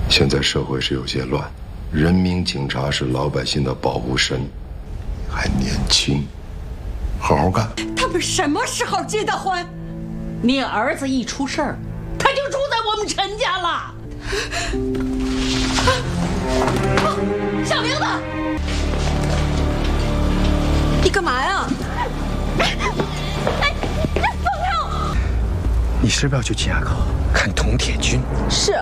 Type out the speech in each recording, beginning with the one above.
现在社会是有些乱，人民警察是老百姓的保护神，还年轻，好好干。 他们什么时候结的婚？ 你儿子一出事儿，他就住在我们陈家了。小玲子， 你干嘛呀？ 哎，这疯了！ 你是不是要去金崖口看铜铁军？ 是。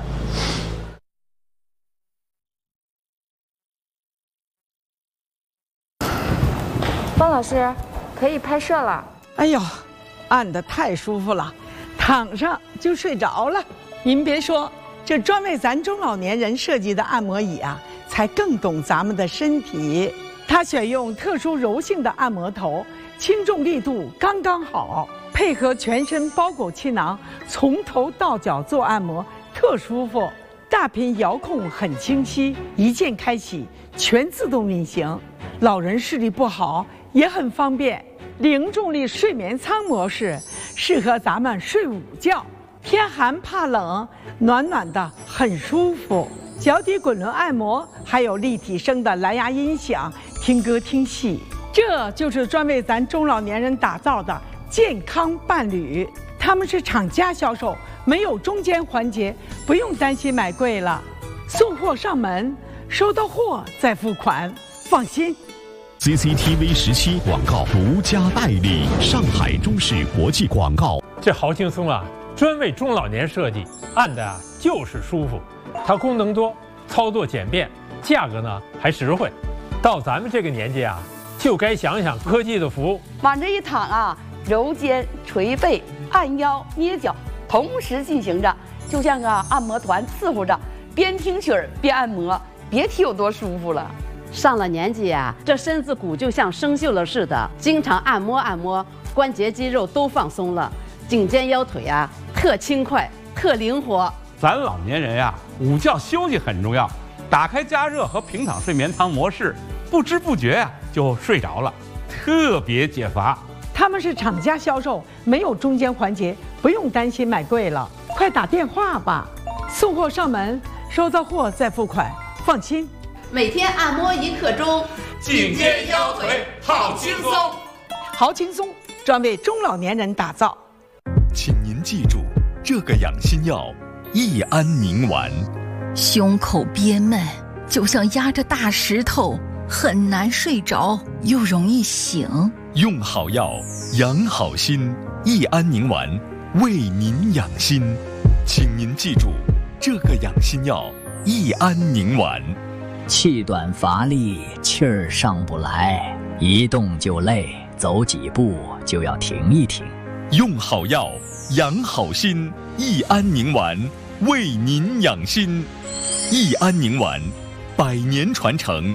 方老师，可以拍摄了。 哎呦，按得太舒服了，躺上就睡着了。您别说，这专为咱中老年人设计的按摩椅啊，才更懂咱们的身体。它选用特殊柔性的按摩头，轻重力度刚刚好，配合全身包裹气囊，从头到脚做按摩，特舒服。大屏遥控很清晰，一键开启，全自动运行。老人视力不好也很方便。零重力睡眠舱模式适合咱们睡午觉，天寒怕冷，暖暖的很舒服。脚底滚轮按摩，还有立体声的蓝牙音响，听歌听戏。这就是专为咱中老年人打造的健康伴侣。他们是厂家销售，没有中间环节，不用担心买贵了。送货上门，收到货再付款，放心。 CCTV 17广告独家代理，上海中视国际广告。 这好轻松啊，专为中老年设计，按的啊就是舒服。它功能多，操作简便，价格呢还实惠。到咱们这个年纪啊，就该想想科技的服务。 往这一躺啊，揉肩、捶背、按腰、捏脚，同时进行着，就像个按摩团伺候着，边听曲儿边按摩，别提有多舒服了。 上了年纪呀，这身子骨就像生锈了似的，经常按摩按摩，关节肌肉都放松了，颈肩腰腿啊特轻快特灵活。 咱老年人呀，午觉休息很重要，打开加热和平躺睡眠舱模式，不知不觉呀就睡着了，特别解乏。 他们是厂家销售，没有中间环节，不用担心买贵了。快打电话吧，送货上门，收到货再付款，放心。 每天按摩1刻钟， 颈肩腰腿好轻松， 好轻松，专为中老年人打造。 请您记住，这个养心药益安宁丸。 胸口憋闷，就像压着大石头，很难睡着，又容易醒。 用好药，养好心，益安宁丸为您养心。请您记住，这个养心药益安宁丸。 气短乏力，气儿上不来，一动就累，走几步就要停一停。 用好药，养好心，益安宁丸为您养心。益安宁丸100年传承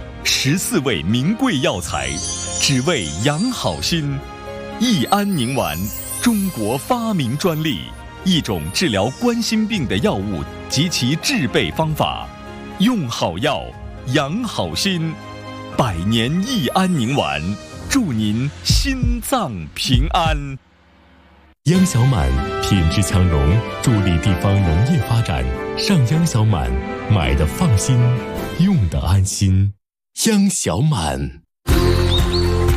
，14味名贵药材，只为养好心。益安宁丸，中国发明专利，一种治疗冠心病的药物及其制备方法。用好药，养好心，100年益安宁丸，祝您心脏平安。 央小满品质强农，助力地方农业发展。上央小满，买的放心，用的安心。央小满。